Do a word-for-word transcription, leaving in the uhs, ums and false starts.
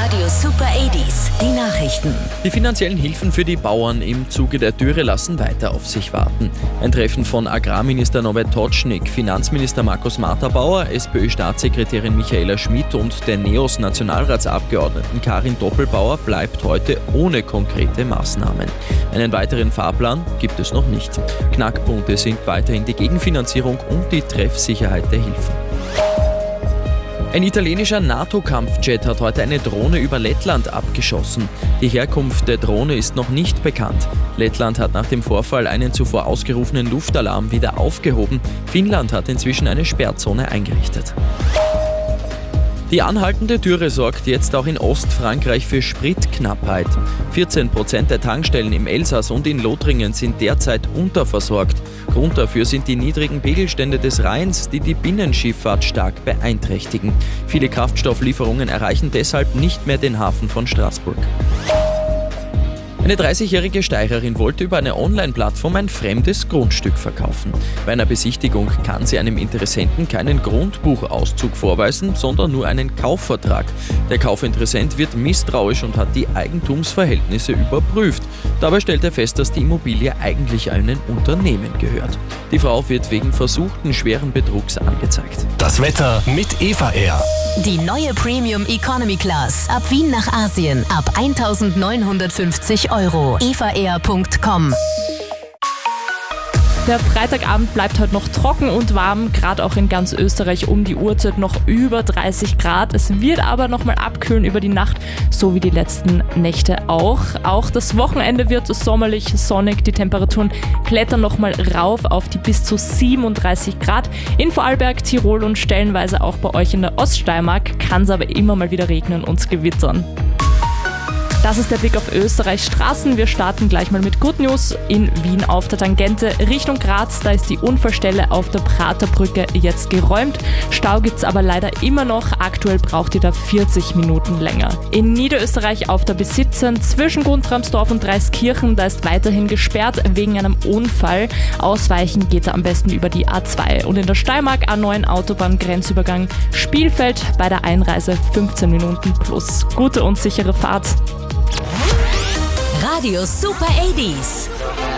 Radio Super achtziger, die Nachrichten. Die finanziellen Hilfen für die Bauern im Zuge der Dürre lassen weiter auf sich warten. Ein Treffen von Agrarminister Norbert Totschnig, Finanzminister Markus Marthabauer, SPÖ-Staatssekretärin Michaela Schmidt und der NEOS-Nationalratsabgeordneten Karin Doppelbauer bleibt heute ohne konkrete Maßnahmen. Einen weiteren Fahrplan gibt es noch nicht. Knackpunkte sind weiterhin die Gegenfinanzierung und die Treffsicherheit der Hilfen. Ein italienischer NATO-Kampfjet hat heute eine Drohne über Lettland abgeschossen. Die Herkunft der Drohne ist noch nicht bekannt. Lettland hat nach dem Vorfall einen zuvor ausgerufenen Luftalarm wieder aufgehoben. Finnland hat inzwischen eine Sperrzone eingerichtet. Die anhaltende Dürre sorgt jetzt auch in Ostfrankreich für Spritknappheit. vierzehn Prozent der Tankstellen im Elsass und in Lothringen sind derzeit unterversorgt. Grund dafür sind die niedrigen Pegelstände des Rheins, die die Binnenschifffahrt stark beeinträchtigen. Viele Kraftstofflieferungen erreichen deshalb nicht mehr den Hafen von Straßburg. Eine dreißigjährige Steirerin wollte über eine Online-Plattform ein fremdes Grundstück verkaufen. Bei einer Besichtigung kann sie einem Interessenten keinen Grundbuchauszug vorweisen, sondern nur einen Kaufvertrag. Der Kaufinteressent wird misstrauisch und hat die Eigentumsverhältnisse überprüft. Dabei stellt er fest, dass die Immobilie eigentlich einem Unternehmen gehört. Die Frau wird wegen versuchten schweren Betrugs angezeigt. Das Wetter mit Eva Air. Die neue Premium Economy Class. Ab Wien nach Asien. Ab eintausendneunhundertfünfzig Euro. eva air punkt com. Der Freitagabend bleibt heute noch trocken und warm, gerade auch in ganz Österreich um die Uhrzeit noch über dreißig Grad. Es wird aber nochmal abkühlen über die Nacht, so wie die letzten Nächte auch. Auch das Wochenende wird sommerlich, sonnig. Die Temperaturen klettern nochmal rauf auf die bis zu siebenunddreißig Grad. In Vorarlberg, Tirol und stellenweise auch bei euch in der Oststeiermark kann es aber immer mal wieder regnen und gewittern. Das ist der Blick auf Österreichs Straßen. Wir starten gleich mal mit Good News. In Wien auf der Tangente Richtung Graz, da ist die Unfallstelle auf der Praterbrücke jetzt geräumt. Stau gibt's aber leider immer noch. Aktuell braucht ihr da vierzig Minuten länger. In Niederösterreich auf der Besitzen zwischen Guntramsdorf und Dreiskirchen, da ist weiterhin gesperrt wegen einem Unfall. Ausweichen geht da am besten über die A zwei. Und in der Steiermark A neun Autobahn-Grenzübergang Spielfeld bei der Einreise fünfzehn Minuten plus. Gute und sichere Fahrt. Radio Super achtziger.